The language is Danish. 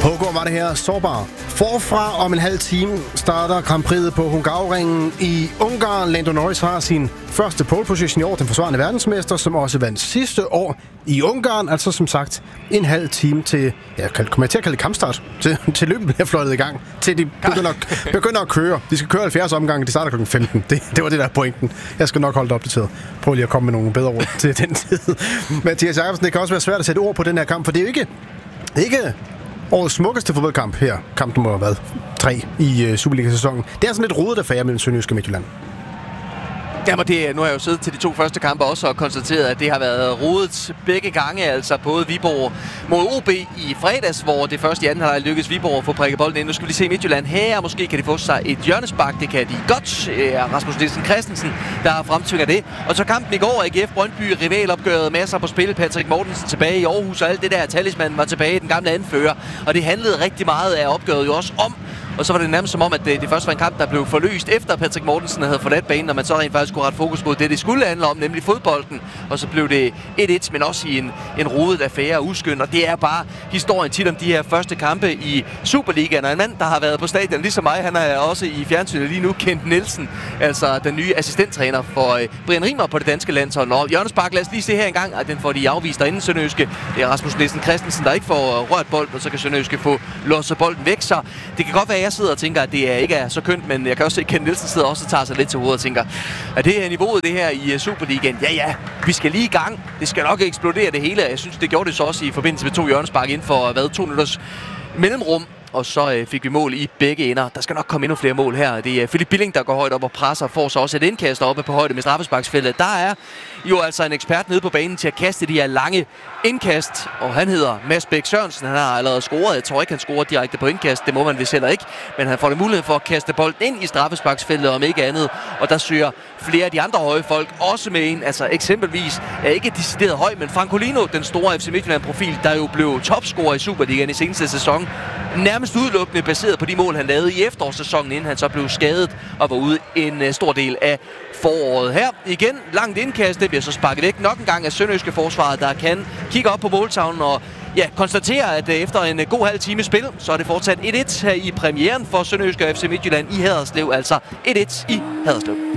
Hågård var det her sårbar. Forfra om en halv time starter Grand Prix'et på Hungaroringen i Ungarn. Lando Norris har sin første pole position i år, den forsvarende verdensmester, som også vandt sidste år i Ungarn. Altså som sagt en halv time til, kommer jeg til at kalde det kampstart, til løbet bliver fløjtet i gang, til de begynder at køre. De skal køre 70 omgange, de starter klokken 15. Det var det der pointen. Jeg skal nok holde det opdateret. Prøv lige at komme med nogle bedre ord til den tid. Mathias Jacobsen, det kan også være svært at sætte ord på den her kamp, for det er jo ikke årets smukkeste fodboldkamp her. Kamp nummer 3 i Superliga-sæsonen. Det er sådan lidt rodet affære mellem Sønderjyske og Midtjylland. Jamen nu har jeg jo siddet til de 2 første kampe også og konstateret, at det har været rodet begge gange. Altså både Viborg mod OB i fredags, hvor det første i anden halvleg lykkedes Viborg at få prikket bolden ind. Nu skal vi lige se Midtjylland her. Måske kan de få sig et hjørnespark. Det kan de godt. Rasmus Nielsen Christensen, der fremtvinger det. Og så kampen i går, AGF Brøndby, rivalopgøret, masser på spil. Patrick Mortensen tilbage i Aarhus, og alt det der. Talisman var tilbage, den gamle anfører. Og det handlede rigtig meget af opgøret jo også om. Og så var det nærmest som om, at det først var en kamp, der blev forløst efter Patrick Mortensen havde forladt banen, og man så rent faktisk kunne rette fokus på det skulle handle om, nemlig fodbolden. Og så blev det 1-1, men også i en rodet affære og uskøn. Og det er bare historien tit om de her første kampe i Superligaen. Og en mand, der har været på stadion ligesom mig, han er også i fjernsynet lige nu, Kent Nielsen, altså den nye assistenttræner for Brian Rimer på det danske landshold. Og hjørnespark, lad os lige se her engang, at den får de afvist derinde Sønderjyske. Det er Rasmus Nielsen Christensen, der ikke får rørt bolden, og så kan Sønderjyske få losset bolden væk. Så det kan godt være, jeg sidder og tænker, at det ikke er så kønt, men jeg kan også se, at Ken Nielsen sidder også og tager sig lidt til hovedet og tænker, at det er niveauet det her i Superligaen. Ja, vi skal lige i gang. Det skal nok eksplodere det hele. Jeg synes, det gjorde det så også i forbindelse med 2 hjørnespark inden for 2 minutters mellemrum. Og så fik vi mål i begge ender. Der skal nok komme endnu flere mål her. Det er Philip Billing, der går højt op og presser, får så også et indkast oppe på højde med straffesparksfeltet. Der er jo altså en ekspert nede på banen til at kaste de her lange indkast. Og han hedder Mads Bæk Sørensen. Han har allerede scoret. Jeg tror ikke, han scorer direkte på indkast. Det må man vist heller ikke. Men han får det mulighed for at kaste bolden ind i straffesparksfeltet, om ikke andet. Og der søger flere af de andre høje folk også med ind. Altså eksempelvis er ikke decideret høj, men Francolino, den store FC Midtjylland-profil, der jo blev topscorer i Superligaen i seneste sæson. Nærmest udelukkende baseret på de mål, han lavede i efterårssæsonen, inden han så blev skadet og var ude en stor del af foråret. Her igen langt indkast, det bliver så sparket væk nok en gang af Sønderjyske forsvaret, der kan kigge op på måltavlen og konstatere, at efter en god halv time spil, så er det fortsat 1-1 her i premieren for Sønderjyske og FC Midtjylland i Haderslev, altså 1-1 i Haderslev.